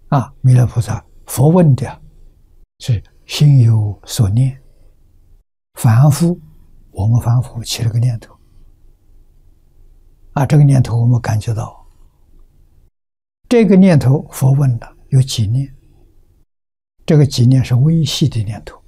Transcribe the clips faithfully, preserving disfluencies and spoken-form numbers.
啊，弥勒菩萨佛问的是心有所念，凡夫我们凡夫起了个念头，啊，这个念头我们感觉到，这个念头佛问了有几念？这个几念是微细的念头，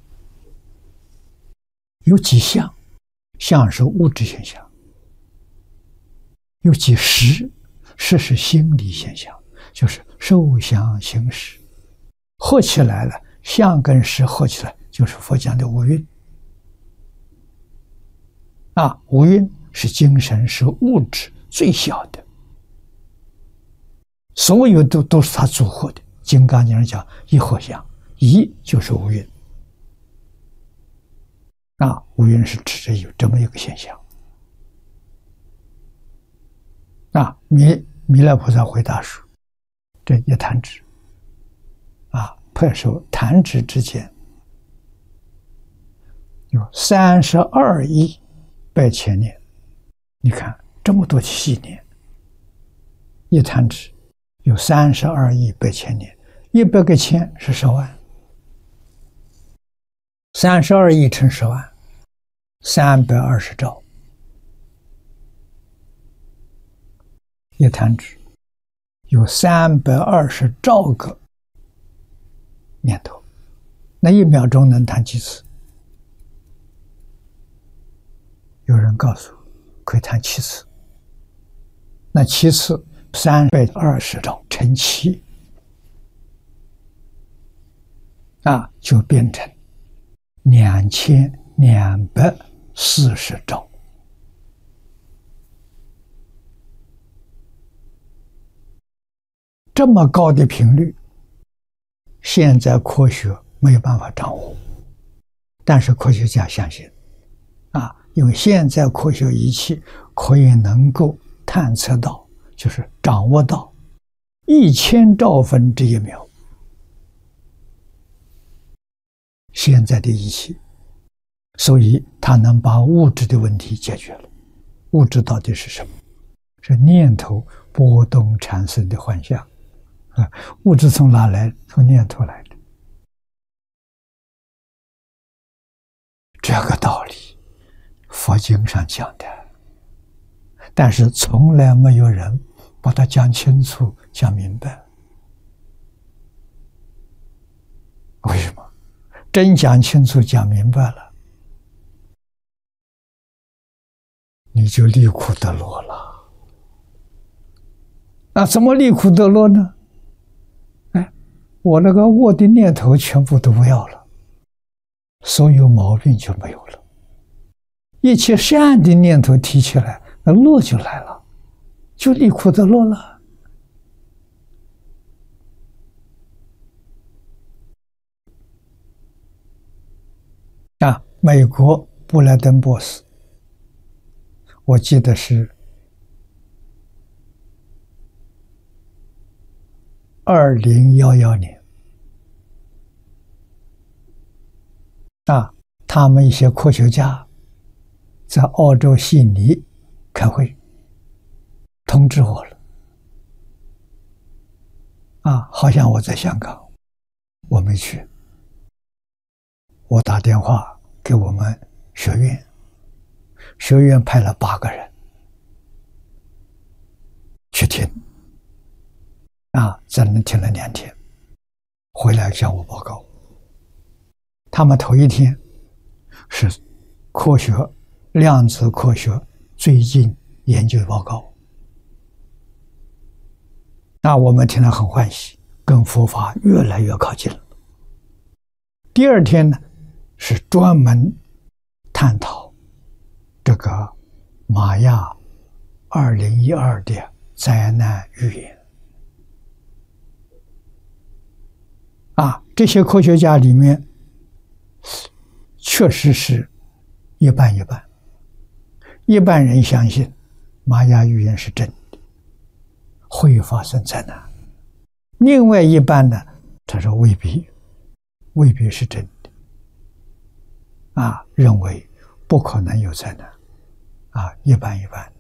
有几相？相是物质现象。有几识？识是心理现象，就是受想行识，合起来了，相跟识合起来就是佛讲的五蕴。啊，五蕴是精神，是物质最小的，所有都都是它组合的。金刚经讲一合相，一就是五蕴。啊，五蕴是指着有这么一个现象。啊，弥弥勒菩萨回答说：“这一弹指，啊，拍手弹指之间，有三十二亿百千年。你看这么多细念，一弹指有三十二亿百千年，一百个千是十万，三十二亿乘十万，三百二十兆。”一弹指有三百二十兆个念头，那一秒钟能弹几次？有人告诉我可以弹七次，那七次三百二十兆乘七，啊，就变成两千两百四十兆。这么高的频率，现在科学没有办法掌握，但是科学家相信，啊，因为现在科学仪器可以能够探测到，就是掌握到一千兆分之一秒。现在的仪器，所以它能把物质的问题解决了。物质到底是什么？是念头波动产生的幻象。啊，物质从哪来？从念头来的。这个道理，佛经上讲的，但是从来没有人把它讲清楚、讲明白。为什么？真讲清楚、讲明白了，你就离苦得乐了。那怎么离苦得乐呢？我那个恶的念头全部都不要了，所有毛病就没有了。一切善的念头提起来，那乐就来了，就离苦得乐了。啊，美国布莱登博士，我记得是二零一一年，啊，他们一些科学家在澳洲悉尼开会，通知我了。啊，好像我在香港，我没去。我打电话给我们学院，学院派了八个人去听。啊，在那听了两天，回来向我报告。他们头一天是科学量子科学最近研究报告，那我们听了很欢喜，跟佛法越来越靠近了。第二天呢，是专门探讨这个玛雅二零一二的灾难预言。啊，这些科学家里面，确实是一半一半。一半人相信玛雅预言是真的，会发生灾难；另外一半呢，他说未必，未必是真的。啊，认为不可能有灾难。啊，一半一半。